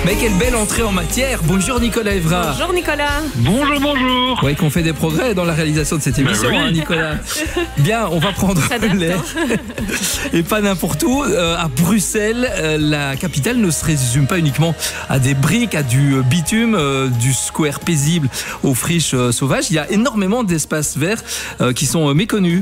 Mais quelle belle entrée en matière. Bonjour Nicolas Évrard. Bonjour Nicolas. Bonjour, bonjour. Oui, qu'on fait des progrès dans la réalisation de cette émission, oui. Nicolas. Bien, on va prendre l'air. Et pas n'importe où. À Bruxelles, la capitale ne se résume pas uniquement à des briques, à du bitume, du square paisible aux friches sauvages. Il y a énormément d'espaces verts qui sont méconnus.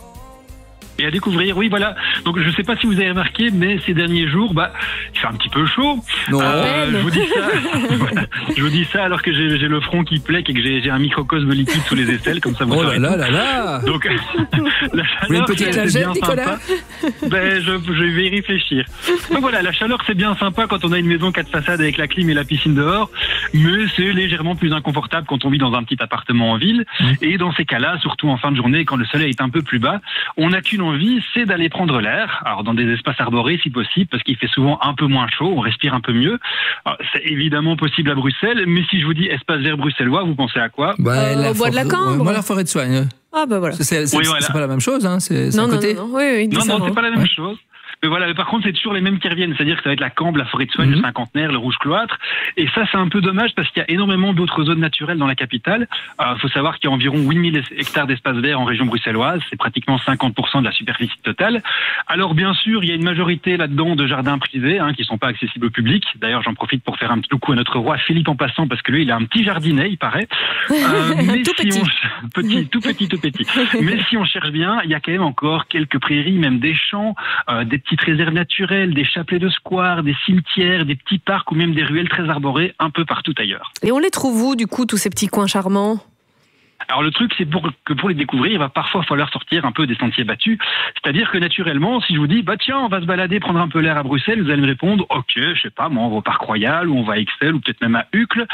Et à découvrir, oui, voilà. Donc, je ne sais pas si vous avez remarqué, mais ces derniers jours, il fait un petit peu chaud. Non. Je vous dis ça. Voilà. Je vous dis ça alors que j'ai le front qui plaque et que j'ai un microcosme liquide sous les aisselles, comme ça vous saurez. Oh là là là là. Donc, la Vous voulez une chaleur, petite c'est lingette, bien Nicolas? sympa. Je vais y réfléchir. Donc voilà, la chaleur, c'est bien sympa quand on a une maison 4 façades avec la clim et la piscine dehors, mais c'est légèrement plus inconfortable quand on vit dans un petit appartement en ville. Et dans ces cas-là, surtout en fin de journée, quand le soleil est un peu plus bas, on n'a qu'une envie, c'est d'aller prendre l'air. Alors dans des espaces arborés si possible, parce qu'il fait souvent un peu moins chaud, on respire un peu mieux. Alors, c'est évidemment possible à Bruxelles, mais si je vous dis espace vert bruxellois, vous pensez à quoi? Au bois de la Cambre. Moi, la forêt de Soigne. Ah bah voilà. C'est voilà. pas la même chose, hein. C'est Non, à non, côté. non, oui, Non, différent. c'est pas la même chose. Mais voilà, par contre, c'est toujours les mêmes qui reviennent. C'est-à-dire que ça va être la Cambre, la forêt de Soigne, le Cinquantenaire, le Rouge Cloître. Et ça, c'est un peu dommage parce qu'il y a énormément d'autres zones naturelles dans la capitale. Faut savoir qu'il y a environ 8000 hectares d'espace vert en région bruxelloise. C'est pratiquement 50% de la superficie totale. Alors, bien sûr, il y a une majorité là-dedans de jardins privés, qui sont pas accessibles au public. D'ailleurs, j'en profite pour faire un petit coucou à notre roi Philippe en passant parce que lui, il a un petit jardinet, il paraît. Mais Tout petit. tout petit. Mais si on cherche bien, il y a quand même encore quelques prairies, même des champs, des petites réserves naturelles, des chapelets de square, des cimetières, des petits parcs ou même des ruelles très arborées un peu partout ailleurs. Et on les trouve où, du coup, tous ces petits coins charmants? Alors le truc, c'est pour les découvrir, il va parfois falloir sortir un peu des sentiers battus. C'est-à-dire que naturellement, si je vous dis, tiens, on va se balader, prendre un peu l'air à Bruxelles, vous allez me répondre, ok, je sais pas, moi, on va au Parc Royal, ou on va à Excel, ou peut-être même à Uccle.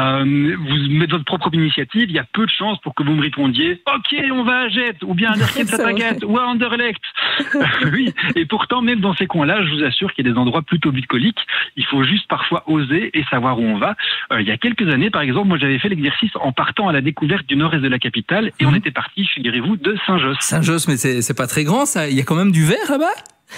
Vous mettez votre propre initiative, il y a peu de chances pour que vous me répondiez, ok, on va à Jette, ou bien à Derket-Satagat, ou à Anderlecht. Oui, et pourtant, même dans ces coins-là, je vous assure qu'il y a des endroits plutôt bucoliques. Il faut juste parfois oser et savoir où on va. Il y a quelques années, par exemple, moi, j'avais fait l'exercice en partant à la découverte du nord-est de la capitale et on était parti, figurez-vous, de Saint-Josse. Saint-Josse, mais c'est pas très grand, ça. Il y a quand même du vert là-bas?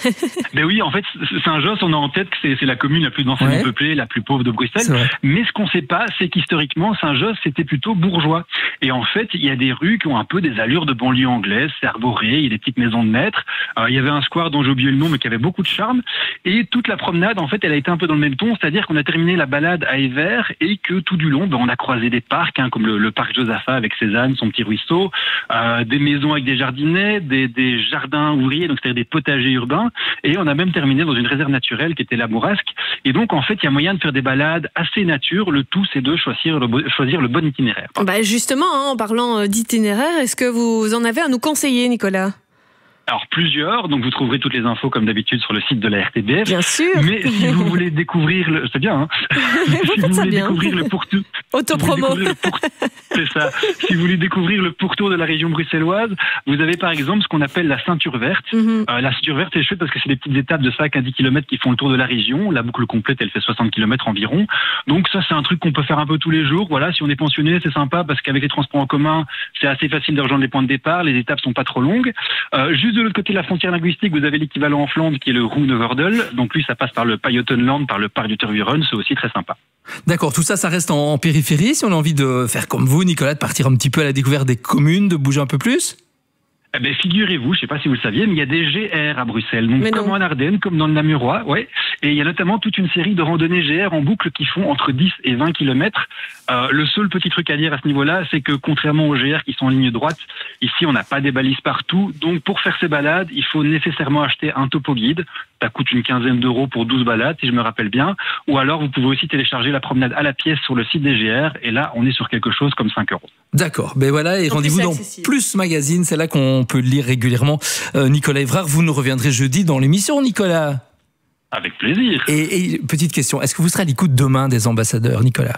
Ben oui, en fait, Saint-Josse, on a en tête que c'est la commune la plus densément peuplée, la plus pauvre de Bruxelles. Mais ce qu'on sait pas, c'est qu'historiquement, Saint-Josse, c'était plutôt bourgeois. Et en fait, il y a des rues qui ont un peu des allures de banlieue anglaise, c'est arboré, il y a des petites maisons de maîtres. Il y avait un square dont j'ai oublié le nom, mais qui avait beaucoup de charme. Et toute la promenade, en fait, elle a été un peu dans le même ton, c'est-à-dire qu'on a terminé la balade à Evere et que tout du long, on a croisé des parcs, comme le parc Josaphat avec Cézanne, son petit ruisseau, des maisons avec des jardinets, des jardins ouvriers, donc c'est-à-dire des potagers urbains. Et on a même terminé dans une réserve naturelle qui était la Bourrasque. Et donc, en fait, il y a moyen de faire des balades assez nature. Le tout, c'est de choisir le bon itinéraire. Justement, en parlant d'itinéraire, est-ce que vous en avez à nous conseiller, Nicolas? Alors, plusieurs. Donc, vous trouverez toutes les infos, comme d'habitude, sur le site de la RTBF. Bien sûr. Mais si vous voulez découvrir c'est bien, si vous voulez découvrir le pourtour. Autopromo. C'est ça. Si vous voulez découvrir le pourtour de la région bruxelloise, vous avez par exemple ce qu'on appelle la ceinture verte. La ceinture verte, c'est chouette parce que c'est des petites étapes de 5 à 10 km qui font le tour de la région. La boucle complète, elle fait 60 km environ. Donc ça, c'est un truc qu'on peut faire un peu tous les jours. Voilà, si on est pensionné, c'est sympa parce qu'avec les transports en commun, c'est assez facile de rejoindre les points de départ. Les étapes sont pas trop longues. Juste de l'autre côté de la frontière linguistique, vous avez l'équivalent en Flandre qui est le Roeneverdel. Donc lui, ça passe par le Pajottenland, par le parc du Tervuren. C'est aussi très sympa. D'accord, tout ça, ça reste en périphérie. Si on a envie de faire comme vous, Nicolas, de partir un petit peu à la découverte des communes, de bouger un peu plus? Eh ben, figurez-vous, je sais pas si vous le saviez, mais il y a des GR à Bruxelles. Donc, comme en Ardennes, comme dans le Namurois, ouais. Et il y a notamment toute une série de randonnées GR en boucle qui font entre 10 et 20 km. Le seul petit truc à dire à ce niveau-là, c'est que contrairement aux GR qui sont en ligne droite, ici, on n'a pas des balises partout. Donc, pour faire ces balades, il faut nécessairement acheter un topo guide. Ça coûte une quinzaine d'euros pour 12 balades, si je me rappelle bien. Ou alors, vous pouvez aussi télécharger la promenade à la pièce sur le site des GR. Et là, on est sur quelque chose comme 5 euros. D'accord. Ben voilà, et rendez-vous dans Plus Magazine. C'est là qu'on peut le lire régulièrement. Nicolas Évrard, vous nous reviendrez jeudi dans l'émission, Nicolas. Avec plaisir. Et petite question, est-ce que vous serez à l'écoute demain des ambassadeurs, Nicolas?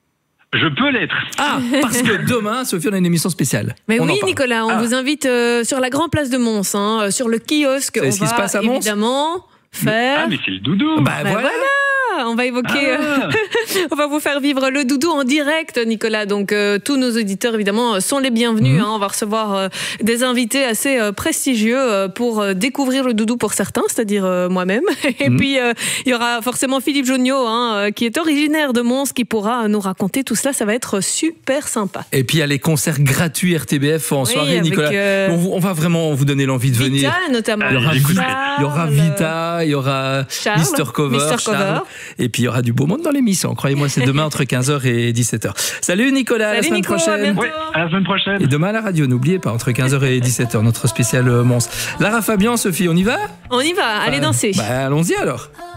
Je peux l'être. Ah, parce que demain, Sophie, on a une émission spéciale. Mais oui, Nicolas, on vous invite sur la grande place de Mons, sur le kiosque. C'est ce qui se passe à Mons, évidemment faire. Mais c'est le doudou. Bah voilà. on va évoquer, on va vous faire vivre le doudou en direct, Nicolas. Donc tous nos auditeurs évidemment sont les bienvenus. On va recevoir des invités assez prestigieux pour découvrir le doudou pour certains, c'est-à-dire moi-même. Et puis il y aura forcément Philippe Jonniot, qui est originaire de Mons, qui pourra nous raconter tout cela. Ça va être super sympa. Et puis il y a les concerts gratuits RTBF en soirée, avec, Nicolas. On va vraiment vous donner l'envie de venir. Vita notamment. Il y aura Vita, il y aura Mister Cover, et puis il y aura du beau monde dans l'émission. Croyez-moi, c'est demain entre 15h et 17h. Salut Nicolas, à la semaine prochaine. Oui, à la semaine prochaine. Et demain à la radio, n'oubliez pas, entre 15h et 17h, notre spécial Mons. Lara Fabian, Sophie, on y va ? On y va, allez danser. Allons-y alors.